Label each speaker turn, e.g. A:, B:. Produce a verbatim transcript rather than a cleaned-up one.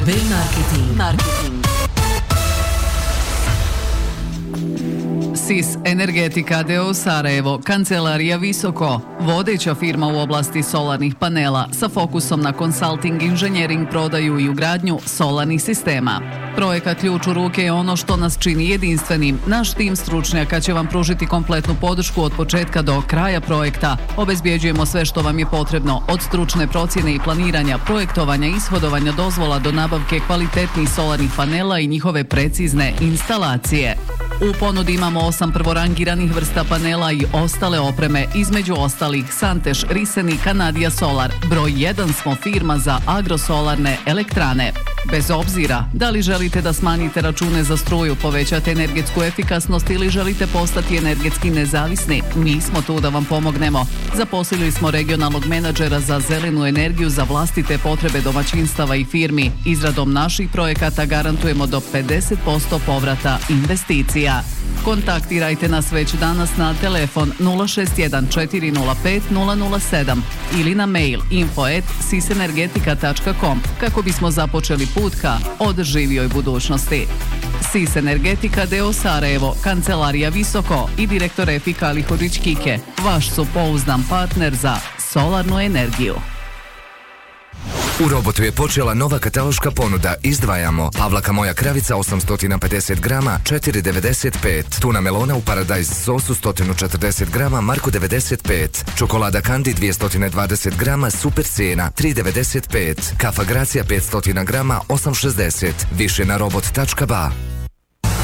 A: B-Marketing. Marketing. S I S Energetika d o o Sarajevo, kancelarija Visoko, vodeća firma u oblasti solarnih panela sa fokusom na consulting, inženjering, prodaju i ugradnju solarnih sistema. Projekat Ključ u ruke je ono što nas čini jedinstvenim. Naš tim stručnjaka će vam pružiti kompletnu podršku od početka do kraja projekta. Obezbjeđujemo sve što vam je potrebno, od stručne procjene i planiranja, projektovanja, ishodovanja dozvola do nabavke kvalitetnih solarnih panela i njihove precizne instalacije. U ponudi imamo osam prvorangiranih vrsta panela i ostale opreme, između ostalih Santeš, Risen i Canadian Solar. Broj jedan smo firma za agrosolarne elektrane. Bez obzira da li želite da smanjite račune za struju, povećate energetsku efikasnost ili želite postati energetski nezavisni, mi smo tu da vam pomognemo. Zaposlili smo regionalnog menadžera za zelenu energiju za vlastite potrebe domaćinstava i firmi. Izradom naših projekata garantujemo do pedeset posto povrata investicija. Kontaktirajte nas već danas na telefon nula šest jedan četiri nula pet nula nula sedam ili na mail info at sisenergetika tačka com kako bismo započeli put ka održivijoj budućnosti. S I S Energetika d o o Sarajevo, kancelarija Visoko i direktor Efika Alihurić Kike, vaš su pouzdan partner za solarnu energiju.
B: U Robotu je počela nova kataloška ponuda. Izdvajamo Pavlaka moja kravica osamsto pedeset grama četiri devedeset pet, tuna melona u Paradise sosu sto četrdeset grama Marko devedeset pet, čokolada Candy dvjesto dvadeset grama super cijena tri devedeset pet, kafa Gracija petsto grama osam šezdeset. Više na robot tačka ba.